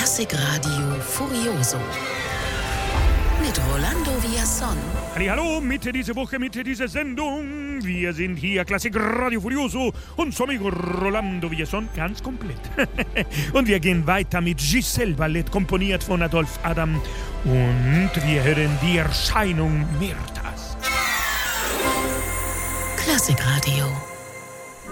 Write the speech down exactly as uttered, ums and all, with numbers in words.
Klassikradio Furioso mit Rolando Villazón. Hallo, Mitte diese Woche, Mitte dieser Sendung. Wir sind hier, Klassikradio Furioso und zum amigo Rolando Villazón ganz komplett. Und wir gehen weiter mit Giselle Ballett, komponiert von Adolphe Adam. Und wir hören die Erscheinung Mirtas. Klassikradio.